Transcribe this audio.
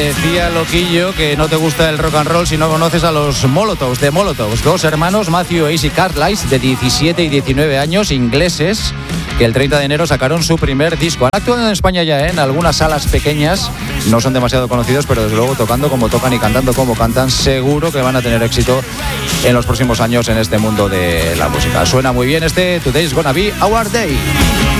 Decía Loquillo que no te gusta el rock and roll si no conoces a los Molotovs, de Molotovs, dos hermanos, Matthew e Izzy Carlisle, de 17 y 19 años, ingleses, que el 30 de enero sacaron su primer disco. Han actuado en España ya, en algunas salas pequeñas, no son demasiado conocidos, pero desde luego tocando como tocan y cantando como cantan, seguro que van a tener éxito en los próximos años en este mundo de la música. Suena muy bien este Today's Gonna Be Our Day.